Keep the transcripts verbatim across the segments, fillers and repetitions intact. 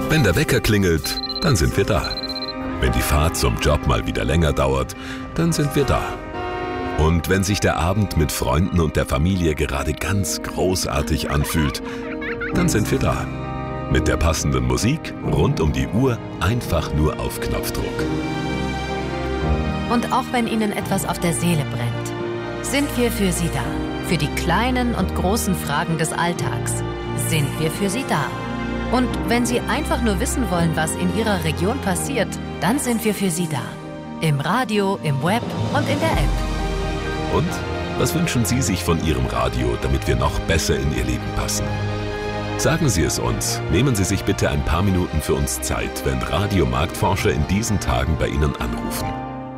Wenn der Wecker klingelt, dann sind wir da. Wenn die Fahrt zum Job mal wieder länger dauert, dann sind wir da. Und wenn sich der Abend mit Freunden und der Familie gerade ganz großartig anfühlt, dann sind wir da. Mit der passenden Musik rund um die Uhr, einfach nur auf Knopfdruck. Und auch wenn Ihnen etwas auf der Seele brennt, sind wir für Sie da. Für die kleinen und großen Fragen des Alltags sind wir für Sie da. Und wenn Sie einfach nur wissen wollen, was in Ihrer Region passiert, dann sind wir für Sie da. Im Radio, im Web und in der App. Und was wünschen Sie sich von Ihrem Radio, damit wir noch besser in Ihr Leben passen? Sagen Sie es uns. Nehmen Sie sich bitte ein paar Minuten für uns Zeit, wenn Radiomarktforscher in diesen Tagen bei Ihnen anrufen.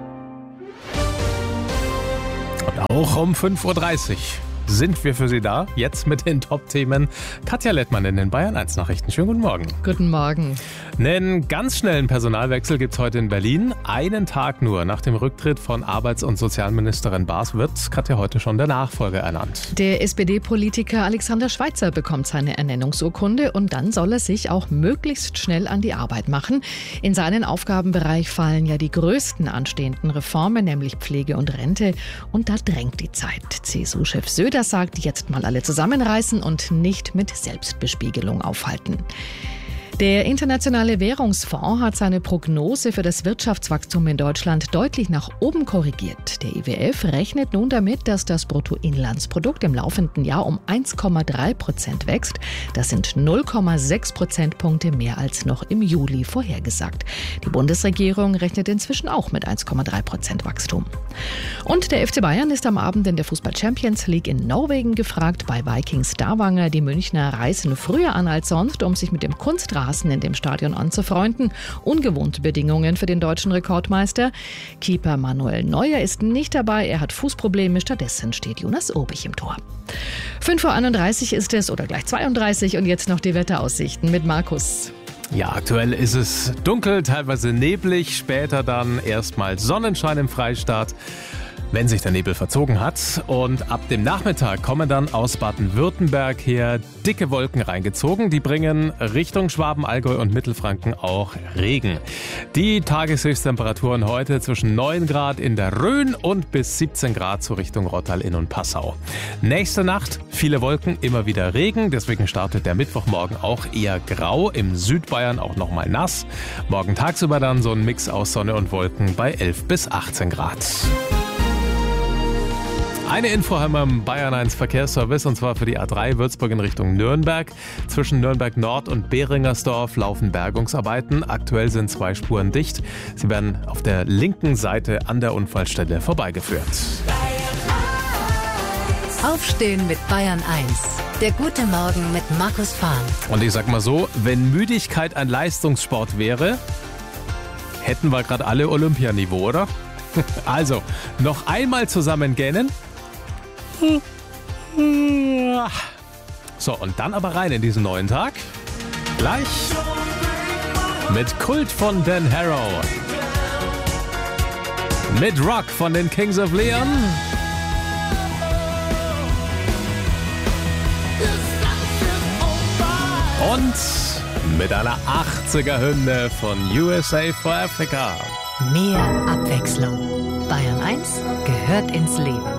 Und auch um fünf Uhr dreißig sind wir für Sie da. Jetzt mit den Top-Themen. Katja Lettmann in den Bayern eins Nachrichten. Schönen guten Morgen. Guten Morgen. Einen ganz schnellen Personalwechsel gibt es heute in Berlin. Einen Tag nur nach dem Rücktritt von Arbeits- und Sozialministerin Baas wird Katja heute schon der Nachfolger ernannt. Der S P D-Politiker Alexander Schweitzer bekommt seine Ernennungsurkunde und dann soll er sich auch möglichst schnell an die Arbeit machen. In seinen Aufgabenbereich fallen ja die größten anstehenden Reformen, nämlich Pflege und Rente. Und da drängt die Zeit. C S U-Chef Söder sagt, jetzt mal alle zusammenreißen und nicht mit Selbstbespiegelung aufhalten. Der Internationale Währungsfonds hat seine Prognose für das Wirtschaftswachstum in Deutschland deutlich nach oben korrigiert. Der I W F rechnet nun damit, dass das Bruttoinlandsprodukt im laufenden Jahr um eins Komma drei Prozent wächst. Das sind null Komma sechs Prozentpunkte mehr als noch im Juli vorhergesagt. Die Bundesregierung rechnet inzwischen auch mit eins Komma drei Prozent Wachstum. Und der F C Bayern ist am Abend in der Fußball-Champions League in Norwegen gefragt. Bei Vikings Stavanger. Die Münchner reisen früher an als sonst, um sich mit dem Kunstrasen in dem Stadion anzufreunden. Ungewohnte Bedingungen für den deutschen Rekordmeister. Keeper Manuel Neuer ist nicht dabei, er hat Fußprobleme, stattdessen steht Jonas Obich im Tor. fünf Uhr einunddreißig ist es oder gleich zweiunddreißig und jetzt noch die Wetteraussichten mit Markus. Ja, aktuell ist es dunkel, teilweise neblig, später dann erstmal Sonnenschein im Freistaat, wenn sich der Nebel verzogen hat. Und ab dem Nachmittag kommen dann aus Baden-Württemberg her dicke Wolken reingezogen. Die bringen Richtung Schwaben, Allgäu und Mittelfranken auch Regen. Die Tageshöchsttemperaturen heute zwischen neun Grad in der Rhön und bis siebzehn Grad zur Richtung Rottal-Inn und Passau. Nächste Nacht viele Wolken, immer wieder Regen. Deswegen startet der Mittwochmorgen auch eher grau. Im Südbayern auch nochmal nass. Morgen tagsüber dann so ein Mix aus Sonne und Wolken bei elf bis achtzehn Grad. Eine Info haben wir im Bayern eins Verkehrsservice und zwar für die A drei Würzburg in Richtung Nürnberg. Zwischen Nürnberg Nord und Beringersdorf laufen Bergungsarbeiten. Aktuell sind zwei Spuren dicht. Sie werden auf der linken Seite an der Unfallstelle vorbeigeführt. Aufstehen mit Bayern eins. Der gute Morgen mit Markus Fahn. Und ich sag mal so, wenn Müdigkeit ein Leistungssport wäre, hätten wir gerade alle Olympianiveau, oder? Also, noch einmal zusammen gähnen. So, und dann aber rein in diesen neuen Tag. Gleich mit Kult von Dan Harrow. Mit Rock von den Kings of Leon. Und mit einer achtziger-Hymne von U S A for Africa. Mehr Abwechslung. Bayern eins gehört ins Leben.